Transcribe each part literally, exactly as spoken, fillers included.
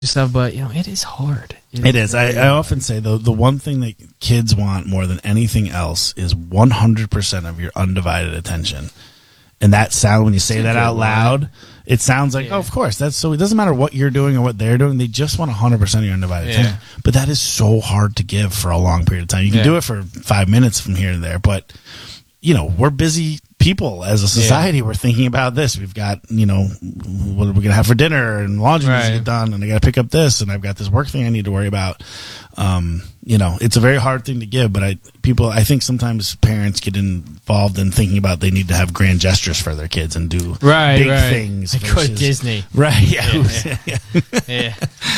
stuff, but you know, it is hard. It, it is. I, I often say the the one thing that kids want more than anything else is one hundred percent of your undivided attention. And that sound, when you say that out loud, it sounds like, yeah. oh, of course. That's so. It doesn't matter what you're doing or what they're doing. They just want one hundred percent of your undivided yeah. attention. But that is so hard to give for a long period of time. You can yeah. do it for five minutes from here and there, but you know, we're busy people as a society. Yeah. We're thinking about this. We've got, you know, what are we going to have for dinner, and laundry needs to get done, and I got to pick up this, and I've got this work thing I need to worry about. Um, you know, it's a very hard thing to give, but I people I think sometimes parents get involved in thinking about they need to have grand gestures for their kids and do right, big right. things. Like go to Disney. Right, yeah. Yeah. yeah. yeah.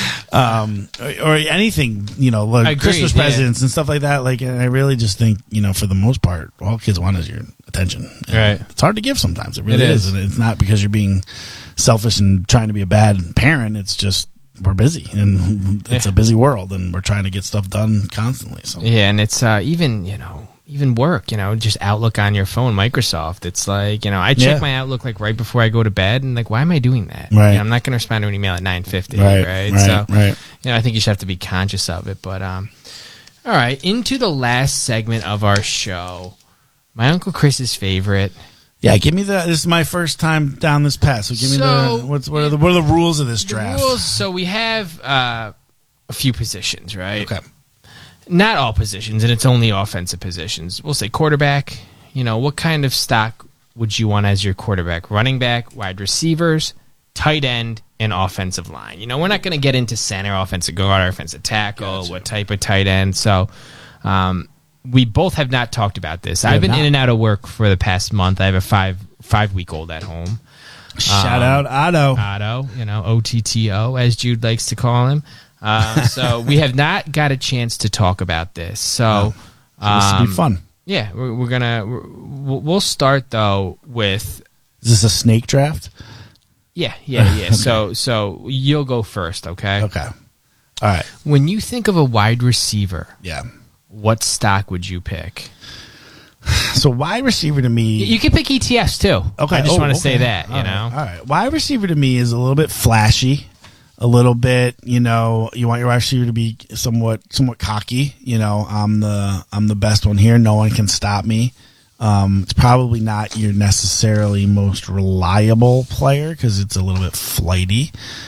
Um, or, or anything, you know, like Agreed, Christmas yeah. presents and stuff like that. Like, and I really just think, you know, for the most part, all kids want is your attention. And right. it's hard to give sometimes. It really it is. is. And it's not because you're being selfish and trying to be a bad parent. It's just we're busy, and it's yeah. a busy world, and we're trying to get stuff done constantly. So yeah, and it's uh, even, you know, even work, you know, just Outlook on your phone, Microsoft. It's like, you know, I check yeah. my Outlook like right before I go to bed, and like, why am I doing that? Right. You know, I'm not going to respond to an email at nine fifty, right, right? right? So, right. you know, I think you should have to be conscious of it. But, um, all right, into the last segment of our show, my Uncle Chris's favorite. Yeah, give me the. This is my first time down this path, so give me so, the. What's what are the what are the rules of this draft? The rules. So we have uh, a few positions, right? Okay. Not all positions, and it's only offensive positions. We'll say quarterback. You know, what kind of stock would you want as your quarterback? Running back, wide receivers, tight end, and offensive line. You know, we're not going to get into center, offensive guard, offensive tackle, gotcha. What type of tight end. So, um, we both have not talked about this. We I've been not. in and out of work for the past month. I have a five five week old at home. Shout um, out Otto. Otto, you know, O T T O, as Jude likes to call him. Uh, so we have not got a chance to talk about this. So, so this will um, be fun. Yeah, we're, we're gonna we're, we'll start though with. Is this a snake draft? Yeah, yeah, yeah. Okay. So so you'll go first, okay? Okay. All right. When you think of a wide receiver, Yeah. what stock would you pick? So wide receiver to me, You can pick E T Fs too. okay. I just oh, want to okay. say that, you all know. Right. All right. Wide receiver to me is a little bit flashy, a little bit. You know, you want your wide receiver to be somewhat, somewhat cocky. You know, I'm the, I'm the best one here. No one can stop me. Um, it's probably not your necessarily most reliable player because it's a little bit flighty.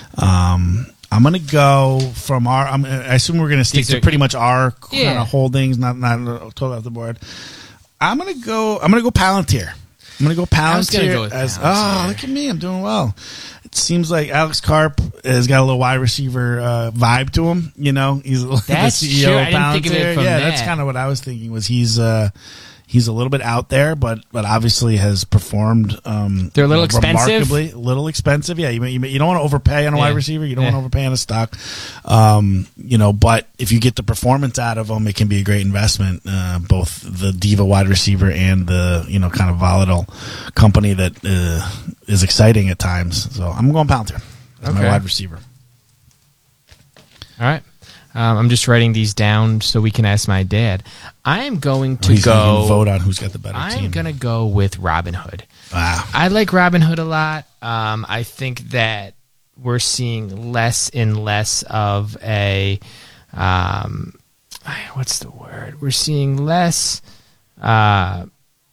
Um, I'm gonna go from our. I'm, I assume we're gonna stick These to are- pretty much our Yeah. kind of holdings, not not totally off the board. I'm gonna go. I'm gonna go Palantir. I'm gonna go I was gonna Palantir go with as. Palantir. Oh, look at me! I'm doing well. It seems like Alex Karp has got a little wide receiver uh, vibe to him. You know, he's the That's C E O true. of I didn't think of it Palantir. from Yeah, that. that's kind of what I was thinking. Was he's. Uh, He's a little bit out there, but but obviously has performed. Um, They're a little expensive? remarkably, a little expensive. Yeah, you you, you don't want to overpay on a Yeah. wide receiver. You don't Yeah. want to overpay on a stock. Um, you know, but if you get the performance out of them, it can be a great investment. Uh, both the diva wide receiver and the you know kind of volatile company that uh, is exciting at times. So I'm going Palantir as my Okay. wide receiver. All right. Um, I'm just writing these down so we can ask my dad. I am going to He's gonna go. vote on who's got the better I'm team. going to go with Robin Hood. Wow. I like Robin Hood a lot. Um, I think that we're seeing less and less of a. Um, what's the word? We're seeing less. Uh,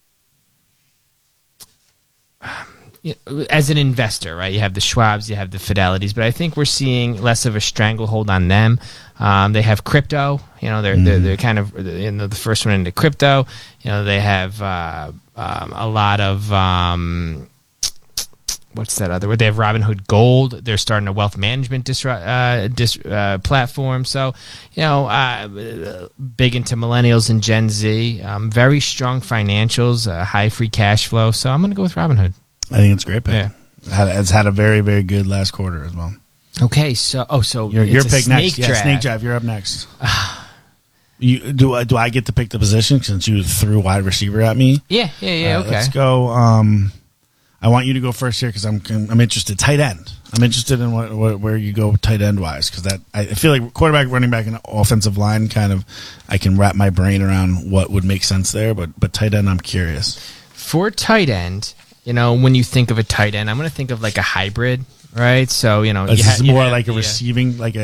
as an investor, right? You have the Schwabs, you have the Fidelities, but I think we're seeing less of a stranglehold on them. Um, they have crypto, you know, they're, mm. they're they're kind of you know the first one into crypto. You know, they have uh, um, a lot of um, what's that other word? They have Robinhood Gold. They're starting a wealth management disru- uh, dis- uh, platform. So, you know, uh, big into millennials and Gen Z. Um, very strong financials, uh, high free cash flow. So I'm going to go with Robinhood. I think it's a great pick. Yeah. It's had a very, very good last quarter as well. Okay, so oh, so Your, it's your a pick snake next. Yeah, draft. snake drive. You're up next. you do. I do I get to pick the position since you threw wide receiver at me? Yeah, yeah, yeah. All right, okay, let's go. Um, I want you to go first here because I'm I'm interested. Tight end. I'm interested in what, what where you go tight end wise because that I feel like quarterback, running back, and offensive line kind of I can wrap my brain around what would make sense there. But but tight end, I'm curious. For tight end, you know, when you think of a tight end, I'm going to think of like a hybrid right? So you know, This you ha- is you more have like a the, uh, receiving, like a